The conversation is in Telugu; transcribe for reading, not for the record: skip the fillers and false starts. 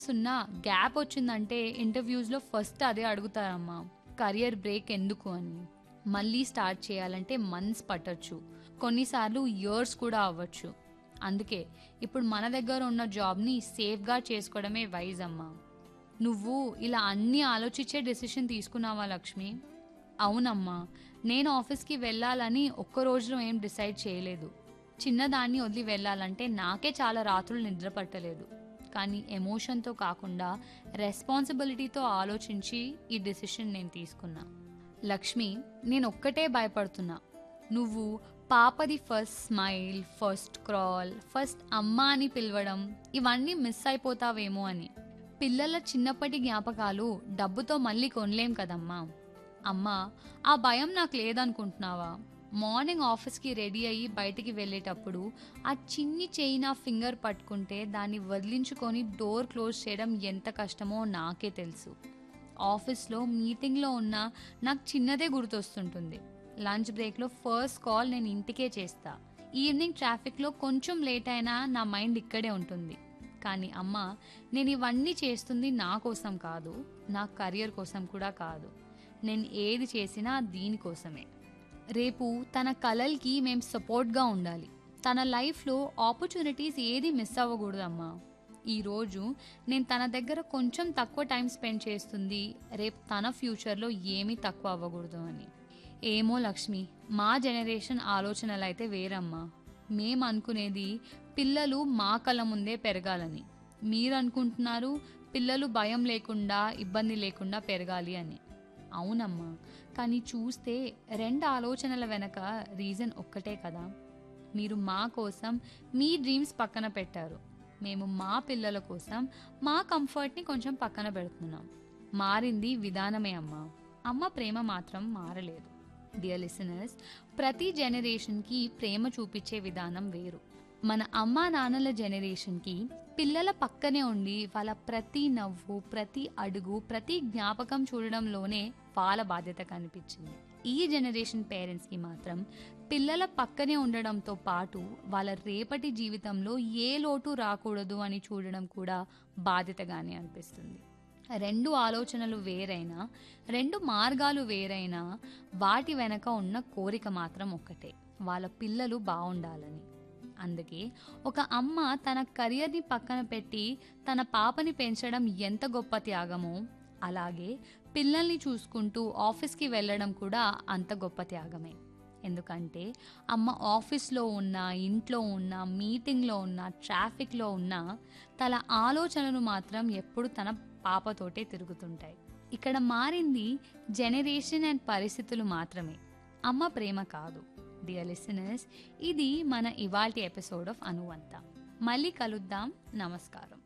ఉన్న గ్యాప్ వచ్చిందంటే ఇంటర్వ్యూస్లో ఫస్ట్ అదే అడుగుతారమ్మా. కెరియర్ బ్రేక్ ఎందుకు అని. మళ్ళీ స్టార్ట్ చేయాలంటే మంత్స్ పట్టొచ్చు, కొన్నిసార్లు ఇయర్స్ కూడా అవ్వచ్చు. అందుకే ఇప్పుడు మన దగ్గర ఉన్న జాబ్ని సేఫ్గా చేసుకోవడమే వైజ్ అమ్మా. నువ్వు ఇలా అన్నీ ఆలోచించే డెసిషన్ తీసుకున్నావా లక్ష్మి? అవునమ్మా, నేను ఆఫీస్కి వెళ్ళాలని ఒక్క రోజులో ఏం డిసైడ్ చేయలేదు. చిన్నదాన్ని వదిలి వెళ్ళాలంటే నాకే చాలా రాత్రులు నిద్ర పట్టలేదు. కానీ ఎమోషన్తో కాకుండా రెస్పాన్సిబిలిటీతో ఆలోచించి ఈ డెసిషన్ నేను తీసుకున్నా. లక్ష్మి, నేను ఒక్కటే భయపడుతున్నా. నువ్వు పాపది first smile, first crawl, first అమ్మ అని పిలవడం ఇవన్నీ మిస్ అయిపోతావేమో అని. పిల్లల చిన్నప్పటి జ్ఞాపకాలు డబ్బుతో మళ్ళీ కొనలేం కదమ్మా. అమ్మా, ఆ భయం నాకు లేదనుకుంటున్నావా? మార్నింగ్ ఆఫీస్కి రెడీ అయ్యి బయటికి వెళ్ళేటప్పుడు ఆ చిన్ని చెయ్యి నా ఫింగర్ పట్టుకుంటే దాన్ని వదిలించుకొని డోర్ క్లోజ్ చేయడం ఎంత కష్టమో నాకే తెలుసు. ఆఫీస్లో మీటింగ్లో ఉన్న నాకు చిన్నదే గుర్తొస్తుంటుంది. లంచ్ బ్రేక్లో ఫస్ట్ కాల్ నేను ఇంటికే చేస్తా. ఈవినింగ్ ట్రాఫిక్లో కొంచెం లేట్ అయినా నా మైండ్ ఇక్కడే ఉంటుంది. కానీ అమ్మ, నేను ఇవన్నీ చేస్తుంది నా కోసం కాదు, నా కెరియర్ కోసం కూడా కాదు. నేను ఏది చేసినా దీనికోసమే. రేపు తన కలల్కి మేం సపోర్ట్గా ఉండాలి. తన లైఫ్లో ఆపర్చునిటీస్ ఏది మిస్ అవ్వకూడదమ్మా. ఈరోజు నేను తన దగ్గర కొంచెం తక్కువ టైం స్పెండ్ చేస్తుంది, రేపు తన ఫ్యూచర్లో ఏమీ తక్కువ అవ్వకూడదు అని. ఏమో లక్ష్మి, మా జనరేషన్ ఆలోచనలు అయితే వేరమ్మా. మేము అనుకునేది పిల్లలు మా కళ్ళ ముందే పెరగాలని. మీరు అనుకుంటున్నారు పిల్లలు భయం లేకుండా, ఇబ్బంది లేకుండా పెరగాలి అని. అవునమ్మా, కానీ చూస్తే రెండు ఆలోచనల వెనక రీజన్ ఒక్కటే కదా. మీరు మా కోసం మీ డ్రీమ్స్ పక్కన పెట్టారు. మేము మా పిల్లల కోసం మా కంఫర్ట్ని కొంచెం పక్కన పెడుతున్నాం. మారింది విధానమే అమ్మా, అమ్మ ప్రేమ మాత్రం మారలేదు. డియర్ లిసనర్స్, ప్రతి జనరేషన్కి ప్రేమ చూపించే విధానం వేరు. మన అమ్మా నాన్నల జనరేషన్కి పిల్లల పక్కనే ఉండి వాళ్ళ ప్రతి నవ్వు, ప్రతి అడుగు, ప్రతి జ్ఞాపకం చూడడంలోనే వాళ్ళ బాధ్యత కనిపించింది. ఈ జనరేషన్ పేరెంట్స్కి మాత్రం పిల్లల పక్కనే ఉండడంతో పాటు వాళ్ళ రేపటి జీవితంలో ఏ లోటు రాకూడదు అని చూడడం కూడా బాధ్యతగానే అనిపిస్తుంది. రెండు ఆలోచనలు వేరైనా, రెండు మార్గాలు వేరైనా, వాటి వెనక ఉన్న కోరిక మాత్రం ఒక్కటే, వాళ్ళ పిల్లలు బాగుండాలని. అందుకే ఒక అమ్మ తన కెరియర్ని పక్కన పెట్టి తన పాపని పెంచడం ఎంత గొప్ప త్యాగమో, అలాగే పిల్లల్ని చూసుకుంటూ ఆఫీస్కి వెళ్ళడం కూడా అంత గొప్ప త్యాగమే. ఎందుకంటే అమ్మ ఆఫీస్లో ఉన్నా, ఇంట్లో ఉన్నా, మీటింగ్లో ఉన్నా, ట్రాఫిక్లో ఉన్నా తన ఆలోచనలు మాత్రం ఎప్పుడు తన పాపతోటే తిరుగుతుంటాయి. ఇక్కడ మారింది జనరేషన్ అండ్ పరిస్థితులు మాత్రమే, అమ్మ ప్రేమ కాదు. డియర్ లిసనర్స్, ఇది మన ఇవాల్టి ఎపిసోడ్ ఆఫ్ అనువంత. మళ్ళీ కలుద్దాం. నమస్కారం.